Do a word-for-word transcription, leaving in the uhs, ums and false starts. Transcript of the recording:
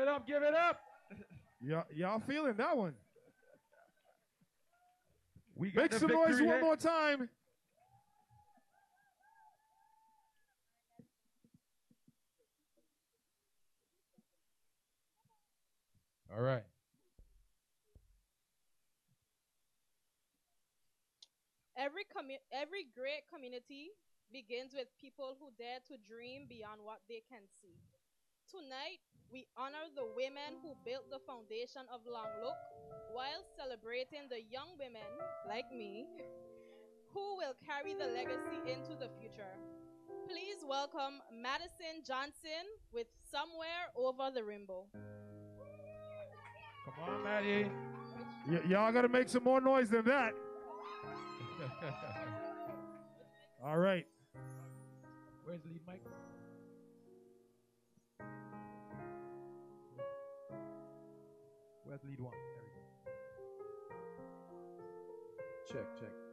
up, give it up. Y'all, y'all feeling that one? We got Make the some noise victory one hit. more time. All right. Every commu- every great community begins with people who dare to dream beyond what they can see. Tonight, we honor the women who built the foundation of Long Look while celebrating the young women, like me, who will carry the legacy into the future. Please welcome Madison Johnson with Somewhere Over the Rainbow. Come on, Maddie. Y- y'all got to make some more noise than that. All right. Where's lead mic? Where's lead one? There we go. Check, check.